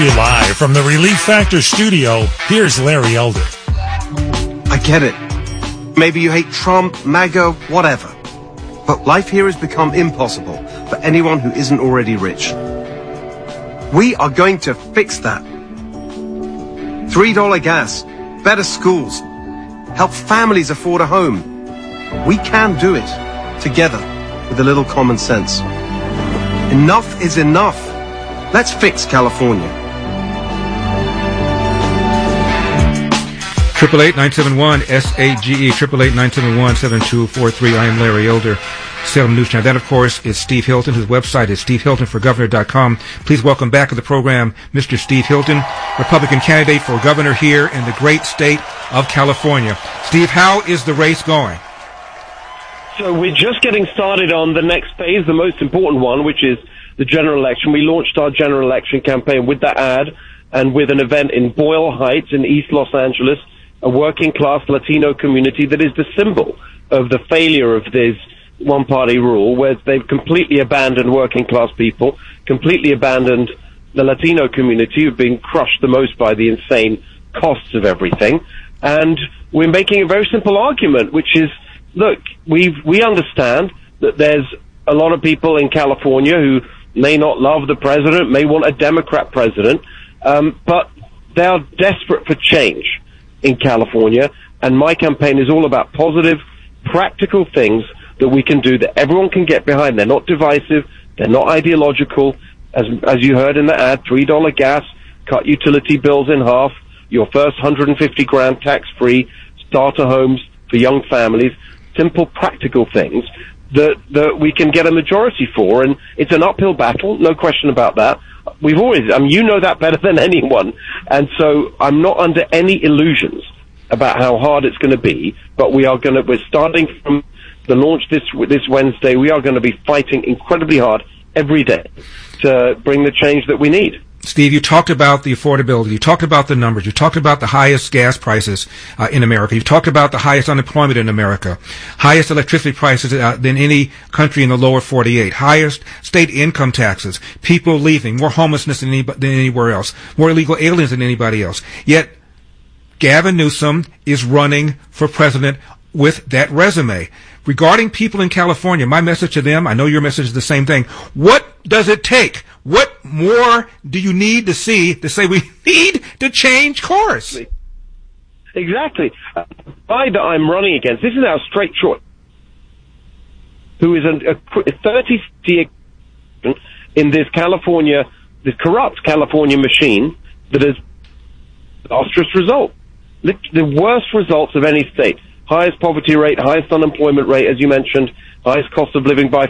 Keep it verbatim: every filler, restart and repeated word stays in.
Live from the Relief Factor studio, here's Larry Elder. I get it. Maybe you hate Trump, MAGA, whatever. But life here has become impossible for anyone who isn't already rich. We are going to fix that. three dollar gas, better schools, help families afford a home. We can do it together with a little common sense. Enough is enough. Let's fix California. Triple eight nine seven one S A G E, triple eight nine seven one seven two four three. I am Larry Elder, Salem News Channel. That, of course, is Steve Hilton, whose website is steve hilton for governor dot com. Please welcome back to the program Mister Steve Hilton, Republican candidate for governor here in the great state of California. Steve, how is the race going? So we're just getting started on the next phase, the most important one, which is the general election. We launched our general election campaign with that ad and with an event in Boyle Heights in East Los Angeles, a working-class Latino community that is the symbol of the failure of this one-party rule, where they've completely abandoned working-class people, completely abandoned the Latino community, who've been crushed the most by the insane costs of everything. And we're making a very simple argument, which is, look, we we understand that there's a lot of people in California who may not love the president, may want a Democrat president, um, but they are desperate for change in California, and my campaign is all about positive, practical things that we can do that everyone can get behind. They're not divisive, they're not ideological. As as you heard in the ad, three dollar gas, cut utility bills in half, your first one hundred fifty grand tax-free, starter homes for young families, simple, practical things that, that we can get a majority for, and it's an uphill battle, no question about that. We've always, I mean, you know that better than anyone, and so I'm not under any illusions about how hard it's going to be, but we are going to, we're starting from the launch this this Wednesday. We are going to be fighting incredibly hard every day to bring the change that we need. Steve, you talked about the affordability. You talked about the numbers. You talked about the highest gas prices uh, in America. You talked about the highest unemployment in America, highest electricity prices uh, than any country in the lower forty-eight, highest state income taxes, people leaving, more homelessness than, any, than anywhere else, more illegal aliens than anybody else. Yet Gavin Newsom is running for president with that resume. Regarding people in California, my message to them, I know your message is the same thing. What does it take? What more do you need to see to say we need to change course? Exactly. Uh, the guy that I'm running against, this is our straight short, who is a, a thirty in this California, this corrupt California machine that has disastrous result. The, the worst results of any state. Highest poverty rate, highest unemployment rate, as you mentioned, highest cost of living by